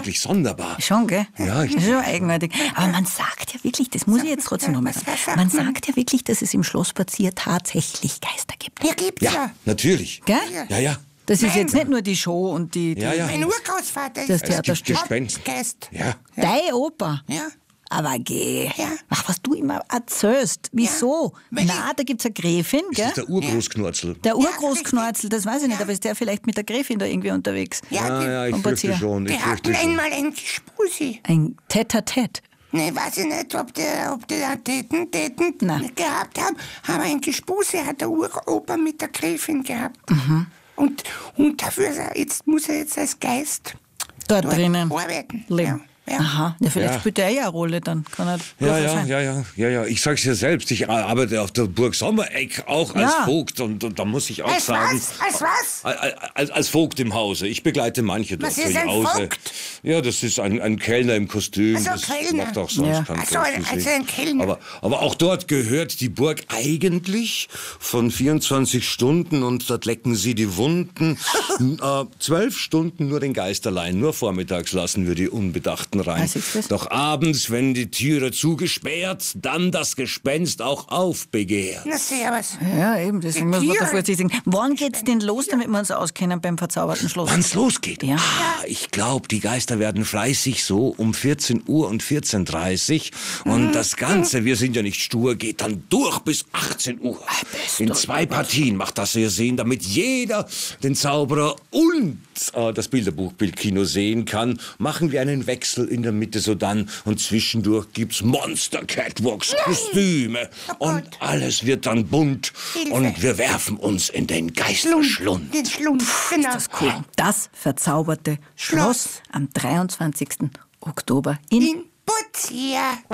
wirklich sonderbar. Schon, gell? Ja, Das ist schon eigenartig. Aber man sagt ja wirklich, das muss ich jetzt trotzdem noch mal sagen, man sagt ja wirklich, dass es im Schloss Pazier tatsächlich Geister gibt. Ja, gibt's Ja, natürlich. Gell? Ja. Das ist jetzt nicht nur die Show und die Ja. Mein Urgroßvater das ist Theaterstück. Gespenst. Ja. Dein Opa? Ja. Aber geh. Ja. Ach, was du immer erzählst. Wieso? Weil Na, da gibt's eine Gräfin, Das gell? ist der Urgroßknurzel. Der Urgroßknorzel, das weiß ich nicht, aber ist der vielleicht mit der Gräfin da irgendwie unterwegs? Ja, ich Vom fürchte Pazier. schon. Die hatten einmal ein Gespusi. Ein Tête-à-Tête. Ne, weiß ich nicht, ob die da Täten Na. gehabt haben. Aber ein Gespusi hat der Uropa mit der Gräfin gehabt. Und dafür muss er jetzt als Geist Dort drinnen. arbeiten. Leben. Ja. Aha, ja, vielleicht Ja. spielt er ja eine Rolle, dann kann er Würfel sein. Ja. Ich sag's ja selbst, ich arbeite auf der Burg Sommereck auch als Ja. Vogt und da muss ich auch Als sagen... was? Als was? Als Vogt im Hause. Ich begleite manche dort Was ist zu ein Hause. Vogt? Ja, das ist ein Kellner im Kostüm. Also das Kellner. macht auch sonst Ja. keinen Also ein Kellner. Aber auch dort gehört die Burg eigentlich von 24 Stunden und dort lecken sie die Wunden. 12 Stunden nur den Geist allein. Nur vormittags lassen wir die Unbedachten rein. Was ist das? Doch abends, wenn die Türe zugesperrt, dann das Gespenst auch aufbegehrt. Na, servus. Ja, eben, deswegen muss man Tiere. da vorsichtig sein. Wann geht's denn los, damit wir uns auskennen beim verzauberten Schloss? Wann's losgeht? Ja. Ich glaube, die Geister werden fleißig so um 14 Uhr und 14.30 Uhr. Und das Ganze, wir sind ja nicht stur, geht dann durch bis 18 Uhr. In 2 Partien macht das ihr sehen, damit jeder den Zauberer und das Bilderbuchbildkino sehen kann. Machen wir einen Wechsel in der Mitte sodann und zwischendurch gibt's Monster-Catwalks, Kostüme und alles wird dann bunt und wir werfen uns in den Geisterschlund. Den Schlund, genau. Das ist cool. Das verzauberte Schloss am 23. Oktober in In Pazier.